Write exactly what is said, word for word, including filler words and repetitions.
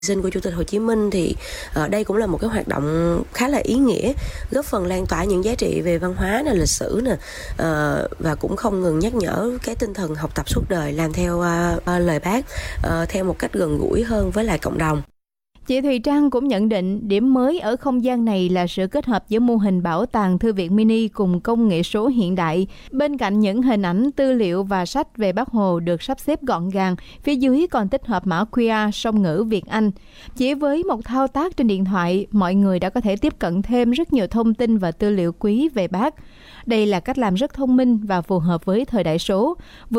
Sinh của Chủ tịch Hồ Chí Minh thì uh, đây cũng là một cái hoạt động khá là ý nghĩa, góp phần lan tỏa những giá trị về văn hóa nè, lịch sử nè, uh, và cũng không ngừng nhắc nhở cái tinh thần học tập suốt đời, làm theo uh, uh, lời Bác uh, theo một cách gần gũi hơn với lại cộng đồng. Chị Thùy Trang cũng nhận định điểm mới ở không gian này là sự kết hợp giữa mô hình bảo tàng thư viện mini cùng công nghệ số hiện đại. Bên cạnh những hình ảnh, tư liệu và sách về Bác Hồ được sắp xếp gọn gàng, phía dưới còn tích hợp mã quy rờ song ngữ Việt Anh. Chỉ với một thao tác trên điện thoại, mọi người đã có thể tiếp cận thêm rất nhiều thông tin và tư liệu quý về Bác. Đây là cách làm rất thông minh và phù hợp với thời đại số.